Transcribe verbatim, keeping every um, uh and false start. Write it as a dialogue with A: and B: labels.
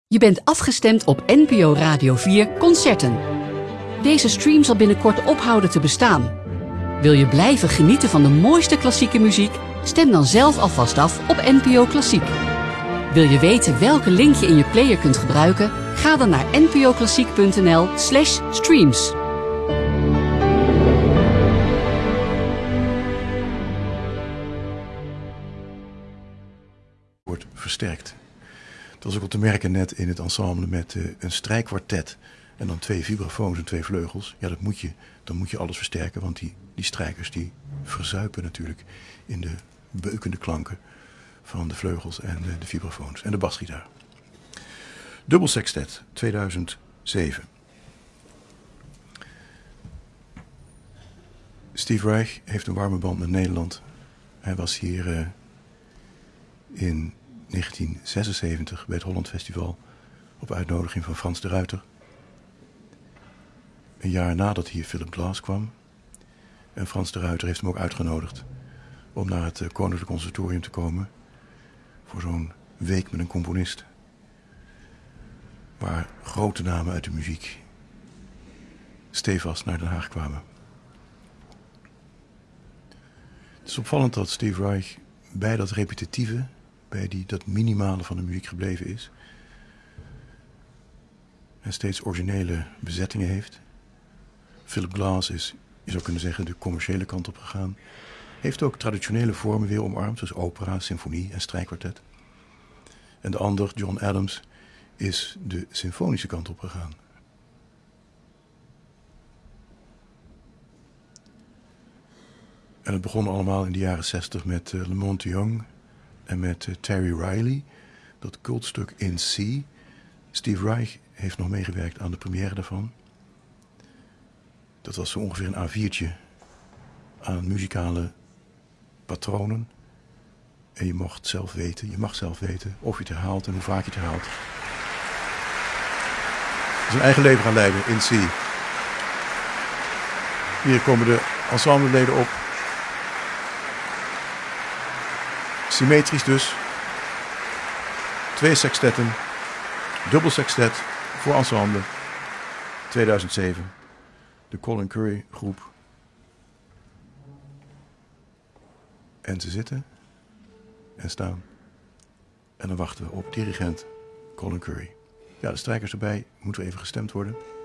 A: Je bent afgestemd op N P O Radio vier Concerten. Deze stream zal binnenkort ophouden te bestaan. Wil je blijven genieten van de mooiste klassieke muziek? Stem dan zelf alvast af op N P O Klassiek. Wil je weten welke link je in je player kunt gebruiken? Ga dan naar npoklassiek.nl slash streams.
B: Wordt versterkt. Dat was ook op te merken net in het ensemble met uh, een strijkkwartet en dan twee vibrafoons en twee vleugels. Ja, dat moet je, dan moet je alles versterken, want die, die strijkers die verzuipen natuurlijk in de beukende klanken van de vleugels en de, de vibrafoons en de basgitaar. Dubbel Sextet, tweeduizend zeven. Steve Reich heeft een warme band met Nederland. Hij was hier uh, in negentien zesenzeventig bij het Holland Festival op uitnodiging van Frans de Ruiter. Een jaar nadat hier Philip Glass kwam. En Frans de Ruiter heeft hem ook uitgenodigd om naar het uh, Koninklijk Conservatorium te komen voor zo'n week met een componist. Waar grote namen uit de muziek stevast naar Den Haag kwamen. Het is opvallend dat Steve Reich bij dat repetitieve, bij die, dat minimale van de muziek gebleven is. En steeds originele bezettingen heeft. Philip Glass is, je zou kunnen zeggen, de commerciële kant op gegaan. Heeft ook traditionele vormen weer omarmd, zoals opera, symfonie en strijkkwartet. En de ander, John Adams, is de symfonische kant op gegaan. En het begon allemaal in de jaren zestig met uh, Lamont Young en met uh, Terry Riley, dat cultstuk In C. Steve Reich heeft nog meegewerkt aan de première daarvan. Dat was zo ongeveer een A viertje aan muzikale patronen. En je mocht zelf weten, je mag zelf weten of je het herhaalt en hoe vaak je het herhaalt. Zijn eigen leven gaan leiden, In C. Hier komen de ensembleleden op. Symmetrisch dus. Twee sextetten. Dubbel sextet voor ensemble. tweeduizend zeven. De Colin Currie groep. En ze zitten en staan. En dan wachten we op dirigent Colin Currie. Ja, de strijkers erbij. Moeten we even gestemd worden.